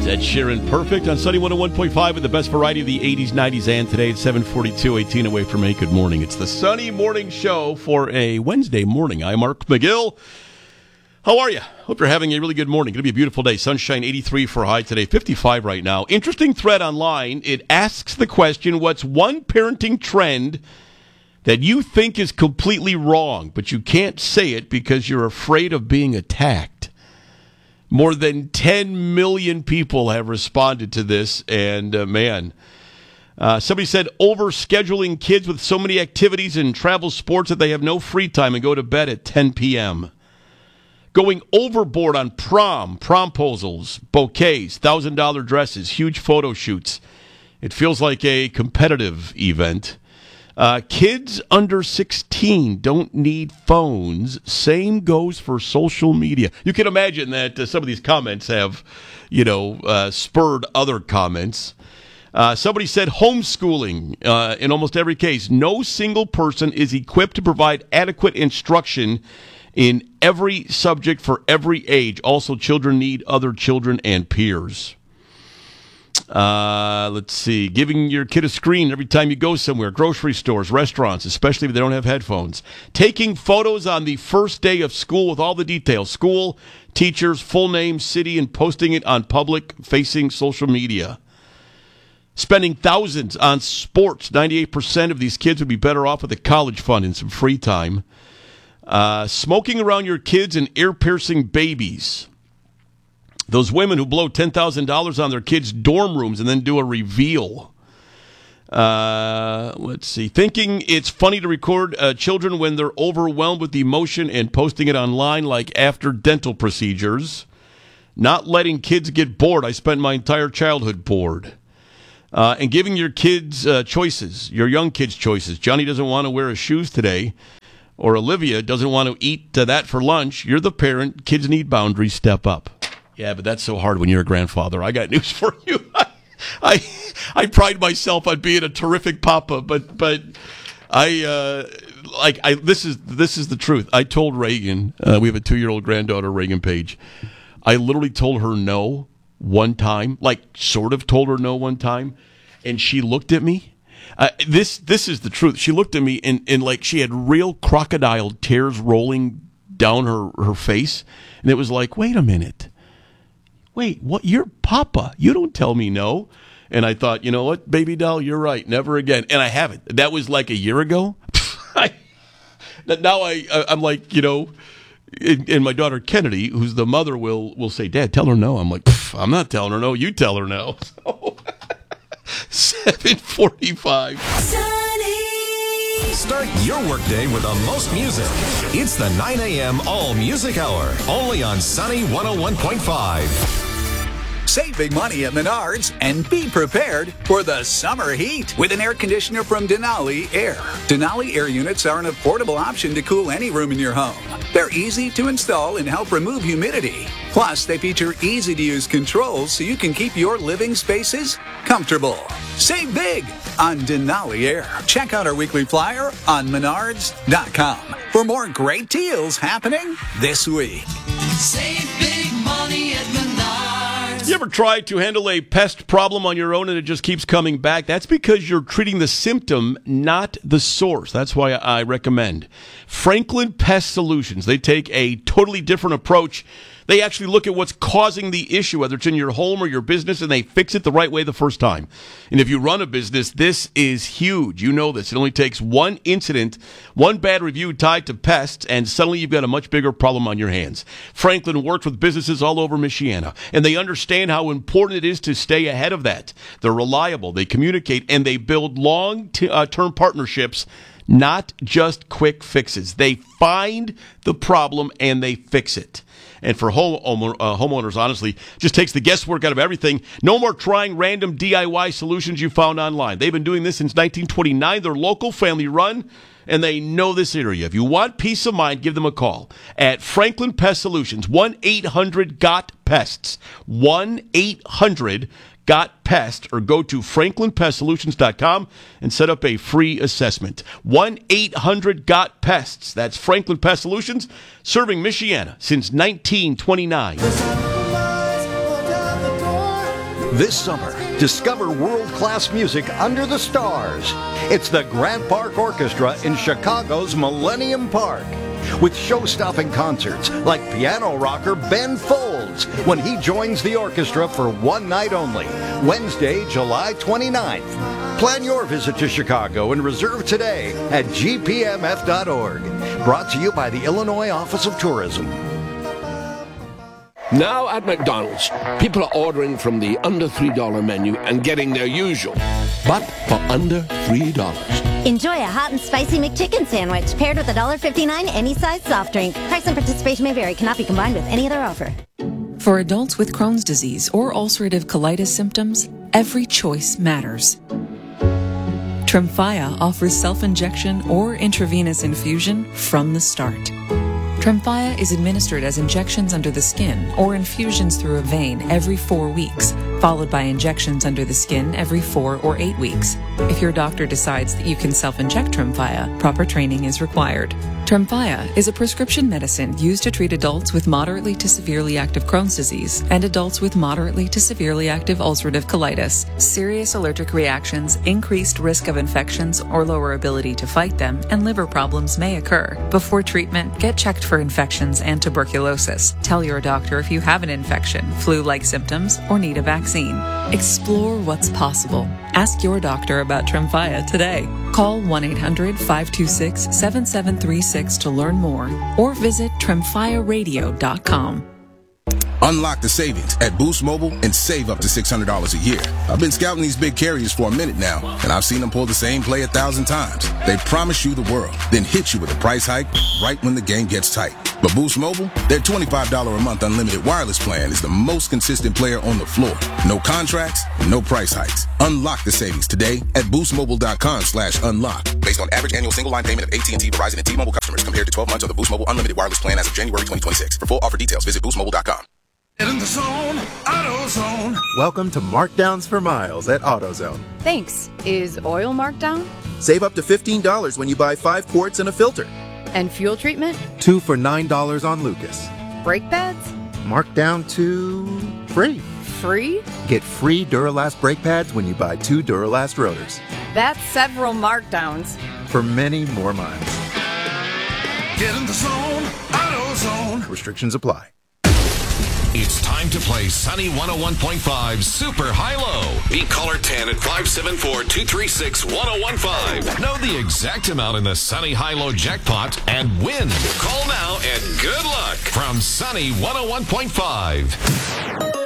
Ed Sheeran, Perfect on Sunny 101.5 with the best variety of the 80s, 90s, and today it's 7:42, 18 away from 8. Good morning. It's the Sunny Morning Show for a Wednesday morning. I'm Mark McGill. How are you? Hope you're having a really good morning. Going to be a beautiful day. Sunshine, 83 for a high today, 55 right now. Interesting thread online. It asks the question, what's one parenting trend that you think is completely wrong, but you can't say it because you're afraid of being attacked? More than 10 million people have responded to this, and somebody said overscheduling kids with so many activities and travel sports that they have no free time and go to bed at 10 p.m. Going overboard on promposals, bouquets, $1,000 dresses, huge photo shoots. It feels like a competitive event. Kids under 16 don't need phones. Same goes for social media. You can imagine that some of these comments have, spurred other comments. Somebody said homeschooling in almost every case. No single person is equipped to provide adequate instruction in every subject for every age. Also, children need other children and peers. Let's see. Giving your kid a screen every time you go somewhere. Grocery stores, restaurants, especially if they don't have headphones. Taking photos on the first day of school with all the details. School, teachers, full name, city, and posting it on public-facing social media. Spending thousands on sports. 98% of these kids would be better off with a college fund and some free time. Smoking around your kids and ear-piercing babies. Those women who blow $10,000 on their kids' dorm rooms and then do a reveal. Let's see. Thinking it's funny to record children when they're overwhelmed with emotion and posting it online like after dental procedures. Not letting kids get bored. I spent my entire childhood bored. And giving your kids choices, your young kids choices. Johnny doesn't want to wear his shoes today. Or Olivia doesn't want to eat that for lunch. You're the parent. Kids need boundaries. Step up. Yeah, but that's so hard when you're a grandfather. I got news for you. I pride myself on being a terrific papa, but this is the truth. I told Reagan, we have a 2-year-old granddaughter, Reagan Page. I literally told her no one time, sort of told her no one time, and she looked at me. This is the truth. She looked at me and like she had real crocodile tears rolling down her face, and it was like, wait a minute. Wait, what? You're Papa. You don't tell me no. And I thought, you know what, baby doll, you're right. Never again. And I haven't. That was like a year ago. Now I'm like, and my daughter Kennedy, who's the mother, will say, Dad, tell her no. I'm like, I'm not telling her no. You tell her no. So, 7:45. Start your workday with the most music. It's the 9 a.m. All Music Hour, only on Sunny 101.5. Save big money at Menards and be prepared for the summer heat with an air conditioner from Denali Air. Denali Air units are an affordable option to cool any room in your home. They're easy to install and help remove humidity. Plus, they feature easy-to-use controls so you can keep your living spaces comfortable. Save big on Denali Air. Check out our weekly flyer on Menards.com for more great deals happening this week. Save big money at Menards. You ever tried to handle a pest problem on your own and it just keeps coming back? That's because you're treating the symptom, not the source. That's why I recommend Franklin Pest Solutions. They take a totally different approach. They actually look at what's causing the issue, whether it's in your home or your business, and they fix it the right way the first time. And if you run a business, this is huge. You know this. It only takes one incident, one bad review tied to pests, and suddenly you've got a much bigger problem on your hands. Franklin works with businesses all over Michiana, and they understand how important it is to stay ahead of that. They're reliable, they communicate, and they build long-term partnerships, not just quick fixes. They find the problem and they fix it. And for homeowners, honestly, just takes the guesswork out of everything. No more trying random DIY solutions you found online. They've been doing this since 1929. They're local, family run, and they know this area. If you want peace of mind, give them a call at Franklin Pest Solutions, 1-800-GOT-PESTS, 1-800-GOT-PEST, or go to franklinpestsolutions.com and set up a free assessment. 1-800-GOT-PESTS. That's Franklin Pest Solutions, serving Michiana since 1929. This summer, discover world-class music under the stars. It's the Grant Park Orchestra in Chicago's Millennium Park, with show-stopping concerts like piano rocker Ben Folds when he joins the orchestra for one night only, Wednesday, July 29th. Plan your visit to Chicago and reserve today at gpmf.org. Brought to you by the Illinois Office of Tourism. Now at McDonald's, people are ordering from the under $3 menu and getting their usual, but for under $3. Enjoy a hot and spicy McChicken sandwich paired with $1.59 any size soft drink. Price and participation may vary. Cannot be combined with any other offer. For adults with Crohn's disease or ulcerative colitis symptoms, every choice matters. Tremfya offers self-injection or intravenous infusion from the start. Tremfya is administered as injections under the skin or infusions through a vein every 4 weeks, followed by injections under the skin every 4 or 8 weeks. If your doctor decides that you can self-inject Tremfya, proper training is required. Tremfya is a prescription medicine used to treat adults with moderately to severely active Crohn's disease and adults with moderately to severely active ulcerative colitis. Serious allergic reactions, increased risk of infections or lower ability to fight them, and liver problems may occur. Before treatment, get checked for infections and tuberculosis. Tell your doctor if you have an infection, flu-like symptoms, or need a vaccine. Explore what's possible. Ask your doctor about Tremfya today. Call 1-800-526-7736 to learn more or visit TremfyaRadio.com. Unlock the savings at Boost Mobile and save up to $600 a year. I've been scouting these big carriers for a minute now, and I've seen them pull the same play 1,000 times. They promise you the world, then hit you with a price hike right when the game gets tight. But Boost Mobile, their $25 a month unlimited wireless plan is the most consistent player on the floor. No contracts, no price hikes. Unlock the savings today at boostmobile.com/unlock. Based on average annual single line payment of AT&T, Verizon, and T-Mobile customers compared to 12 months of the Boost Mobile unlimited wireless plan as of January 2026. For full offer details, visit boostmobile.com. Get in the zone, AutoZone. Welcome to Markdowns for Miles at AutoZone. Thanks. Is oil marked down? Save up to $15 when you buy 5 quarts and a filter. And fuel treatment? 2 for $9 on Lucas. Brake pads? Marked down to free. Free? Get free Duralast brake pads when you buy 2 Duralast rotors. That's several markdowns. For many more miles. Get in the zone, AutoZone. Restrictions apply. It's time to play Sunny 101.5 Super High-Low. Beat caller 10 at 574-236-1015. Know the exact amount in the Sunny High-Low jackpot and win. Call now and good luck from Sunny 101.5.